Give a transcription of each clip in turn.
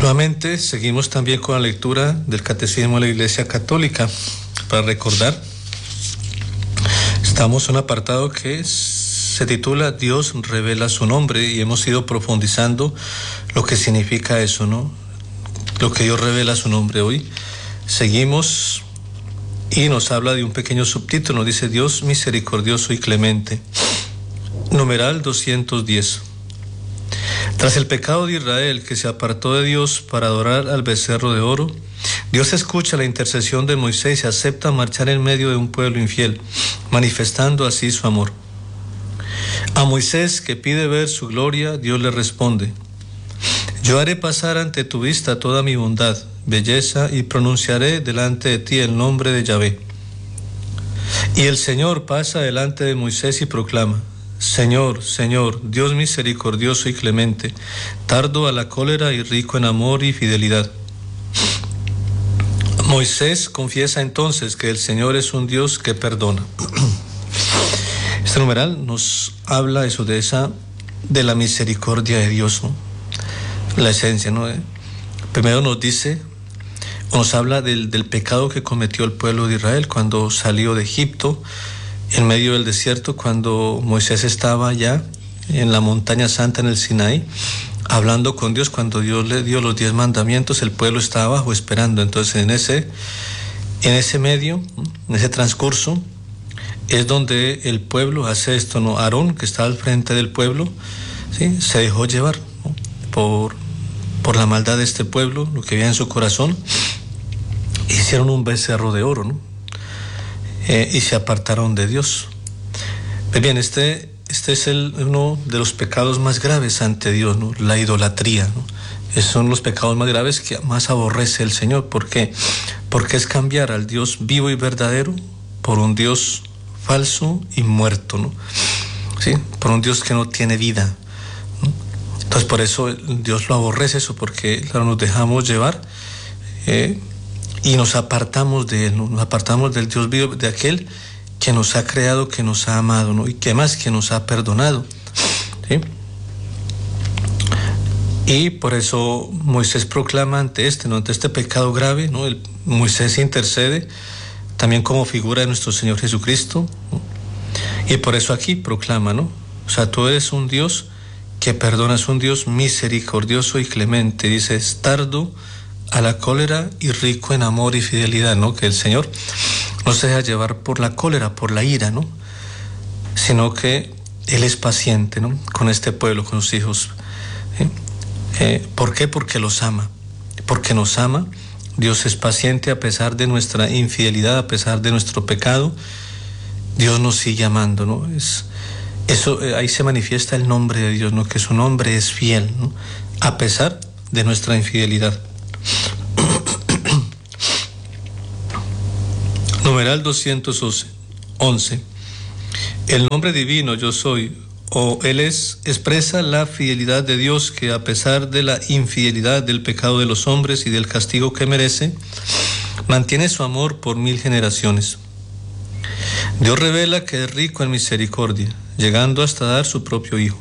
Nuevamente seguimos también con la lectura del Catecismo de la Iglesia Católica. Para recordar, estamos en un apartado que se titula Dios revela su nombre, y hemos ido profundizando lo que significa eso, ¿no? Lo que Dios revela su nombre. Hoy seguimos y nos habla de un pequeño subtítulo. Nos dice Dios misericordioso y clemente. Numeral 210. Tras el pecado de Israel, que se apartó de Dios para adorar al becerro de oro, Dios escucha la intercesión de Moisés y acepta marchar en medio de un pueblo infiel, manifestando así su amor. A Moisés, que pide ver su gloria, Dios le responde: yo haré pasar ante tu vista toda mi bondad, belleza, y pronunciaré delante de ti el nombre de Yahvé. Y el Señor pasa delante de Moisés y proclama: Señor, Señor, Dios misericordioso y clemente, tardo a la cólera y rico en amor y fidelidad. Moisés confiesa entonces que el Señor es un Dios que perdona. Este numeral nos habla eso de la misericordia de Dios, ¿no? La esencia, ¿no? Primero nos dice, nos habla del pecado que cometió el pueblo de Israel cuando salió de Egipto, en medio del desierto, cuando Moisés estaba ya en la montaña santa en el Sinaí, hablando con Dios. Cuando Dios le dio los 10 mandamientos, el pueblo estaba abajo esperando. Entonces en ese medio, en ese transcurso, es donde el pueblo hace esto, ¿no? Aarón, que está al frente del pueblo, ¿sí?, se dejó llevar, ¿no?, por la maldad de este pueblo, lo que había en su corazón. Hicieron un becerro de oro, ¿no? Y se apartaron de Dios. Pues bien, este es uno de los pecados más graves ante Dios, ¿no? La idolatría, ¿no? Esos son los pecados más graves que más aborrece el Señor. ¿Por qué? Porque es cambiar al Dios vivo y verdadero por un Dios falso y muerto, ¿no? ¿Sí? Por un Dios que no tiene vida, ¿no? Entonces por eso Dios lo aborrece, eso, porque claro, nos dejamos llevar y nos apartamos de Él, ¿no? Nos apartamos del Dios vivo, de aquel que nos ha creado, que nos ha amado, ¿no? Y que más, que nos ha perdonado, ¿sí? Y por eso Moisés proclama ante este pecado grave, ¿no? Moisés intercede también como figura de nuestro Señor Jesucristo, ¿no? Y por eso aquí proclama, ¿no? O sea, tú eres un Dios que perdonas, un Dios misericordioso y clemente. Dices, tardo a la cólera y rico en amor y fidelidad, ¿no? Que el Señor no se deja llevar por la cólera, por la ira, ¿no? Sino que Él es paciente, ¿no?, con este pueblo, con sus hijos. ¿Por qué? Porque los ama. Porque nos ama. Dios es paciente a pesar de nuestra infidelidad, a pesar de nuestro pecado. Dios nos sigue amando, ¿no? Ahí se manifiesta el nombre de Dios, ¿no? Que su nombre es fiel, ¿no?, a pesar de nuestra infidelidad. Numeral 211. El nombre divino yo soy, o Él expresa la fidelidad de Dios, que a pesar de la infidelidad, del pecado de los hombres y del castigo que merece, mantiene su amor por 1000 generaciones. Dios revela que es rico en misericordia, llegando hasta dar su propio Hijo.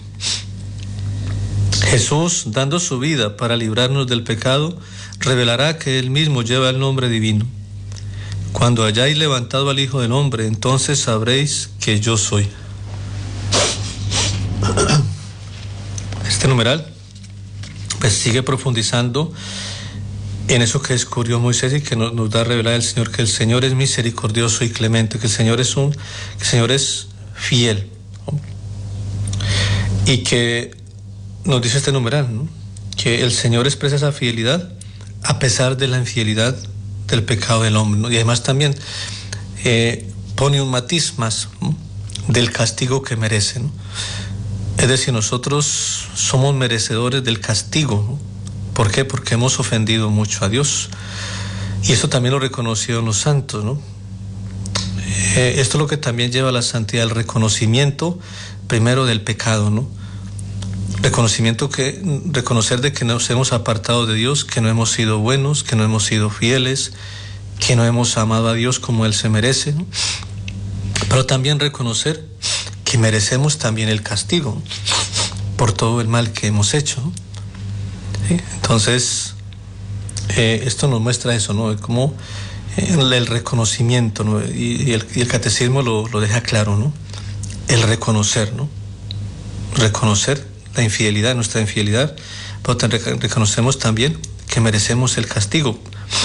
Jesús, dando su vida para librarnos del pecado, revelará que Él mismo lleva el nombre divino. Cuando hayáis levantado al Hijo del Hombre, entonces sabréis que yo soy. Este numeral pues sigue profundizando en eso que descubrió Moisés y que nos da a revelar el Señor, que el Señor es misericordioso y clemente, que el Señor es fiel, ¿no? Y que nos dice este numeral, ¿no?, que el Señor expresa esa fidelidad a pesar de la infidelidad, del pecado del hombre, ¿no? Y además también pone un matiz más, ¿no?, del castigo que merece, ¿no? Es decir, nosotros somos merecedores del castigo, ¿no? ¿Por qué? Porque hemos ofendido mucho a Dios. Y eso también lo reconocieron los santos, ¿no? Esto es lo que también lleva a la santidad, el reconocimiento primero del pecado, ¿no? Reconocer de que nos hemos apartado de Dios, que no hemos sido buenos, que no hemos sido fieles, que no hemos amado a Dios como Él se merece, ¿no? Pero también reconocer que merecemos también el castigo por todo el mal que hemos hecho, ¿no? ¿Sí? Entonces, Esto nos muestra eso, ¿no? Como el reconocimiento, ¿no? Y el catecismo lo deja claro, ¿no? El reconocer, ¿no? Reconocer la infidelidad, nuestra infidelidad, pero reconocemos también que merecemos el castigo.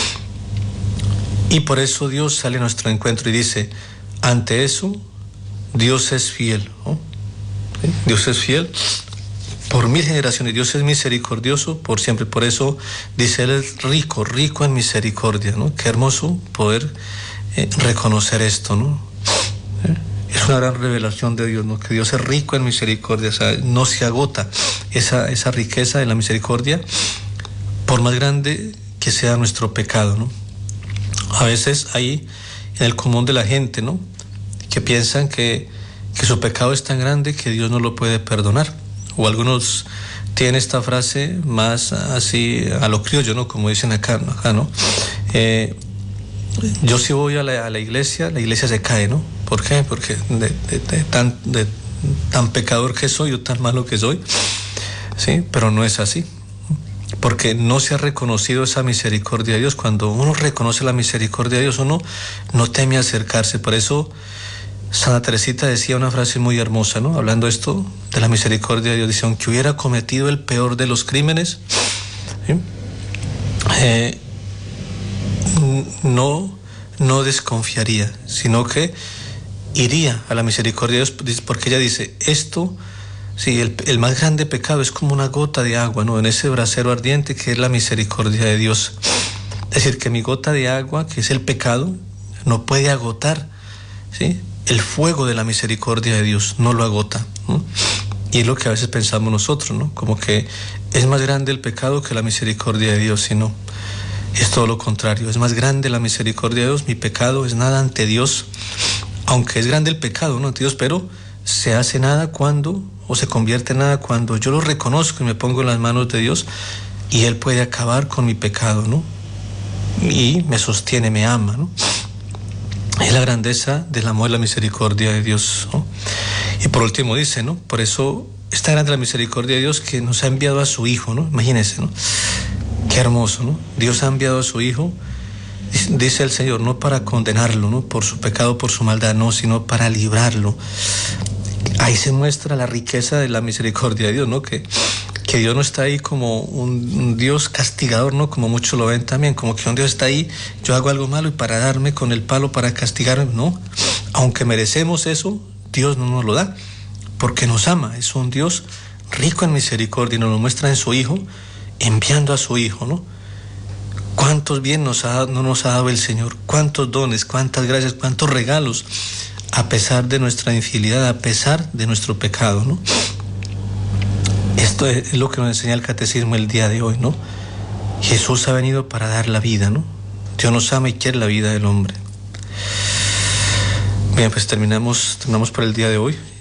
Y por eso Dios sale a nuestro encuentro y dice, ante eso, Dios es fiel, ¿no? ¿Sí? Dios es fiel por 1000 generaciones, Dios es misericordioso por siempre. Por eso dice, Él es rico, rico en misericordia, ¿no? Qué hermoso poder reconocer esto, ¿no? Es una gran revelación de Dios, ¿no? Que Dios es rico en misericordia, o sea, no se agota esa riqueza de la misericordia, por más grande que sea nuestro pecado, ¿no? A veces hay en el común de la gente, ¿no? Que piensan que su pecado es tan grande que Dios no lo puede perdonar. O algunos tienen esta frase más así a lo criollo, ¿no? Como dicen acá, ¿no? Yo si voy a la iglesia se cae, ¿no? ¿Por qué? Porque de tan pecador que soy o tan malo que soy, ¿sí? Pero no es así, porque no se ha reconocido esa misericordia de Dios. Cuando uno reconoce la misericordia de Dios, uno no teme acercarse. Por eso Santa Teresita decía una frase muy hermosa, ¿no? Hablando esto de la misericordia de Dios, dice, aunque hubiera cometido el peor de los crímenes, ¿sí? No desconfiaría, sino que iría a la misericordia de Dios, porque ella dice, esto, sí, el más grande pecado es como una gota de agua, ¿no? En ese brasero ardiente que es la misericordia de Dios. Es decir, que mi gota de agua, que es el pecado, no puede agotar, ¿sí? El fuego de la misericordia de Dios no lo agota, ¿no? Y es lo que a veces pensamos nosotros, ¿no? Como que es más grande el pecado que la misericordia de Dios, y no. Es todo lo contrario, es más grande la misericordia de Dios, mi pecado es nada ante Dios, aunque es grande el pecado, ¿no? Ante Dios, pero se hace nada cuando, o se convierte en nada cuando yo lo reconozco y me pongo en las manos de Dios, y Él puede acabar con mi pecado, ¿no? Y me sostiene, me ama, ¿no? Es la grandeza del amor y la misericordia de Dios, ¿no? Y por último dice, ¿no? Por eso es tan grande la misericordia de Dios que nos ha enviado a su Hijo, ¿no? Imagínense, ¿no? Qué hermoso, ¿no? Dios ha enviado a su Hijo, dice el Señor, no para condenarlo, ¿no? Por su pecado, por su maldad, no, sino para librarlo. Ahí se muestra la riqueza de la misericordia de Dios, ¿no? Que Dios no está ahí como un Dios castigador, ¿no? Como muchos lo ven también, como que un Dios está ahí, yo hago algo malo y para darme con el palo para castigarme, no. Aunque merecemos eso, Dios no nos lo da, porque nos ama. Es un Dios rico en misericordia y nos lo muestra en su Hijo, enviando a su Hijo, ¿no? Cuántos bien no nos ha dado el Señor, cuántos dones, cuántas gracias, cuántos regalos, a pesar de nuestra infidelidad, a pesar de nuestro pecado, ¿no? Esto es lo que nos enseña el catecismo el día de hoy, ¿no? Jesús ha venido para dar la vida, ¿no? Dios nos ama y quiere la vida del hombre. Bien, pues terminamos por el día de hoy.